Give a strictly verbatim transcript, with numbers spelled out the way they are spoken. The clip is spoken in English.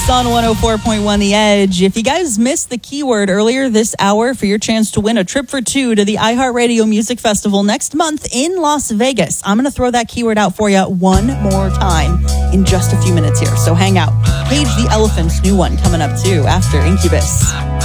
Incubus on one oh four point one The Edge. If you guys missed the keyword earlier this hour for your chance to win a trip for two to the iHeartRadio Music Festival next month in Las Vegas, I'm going to throw that keyword out for you one more time in just a few minutes here. So hang out. Cage the Elephant's new one coming up too after Incubus.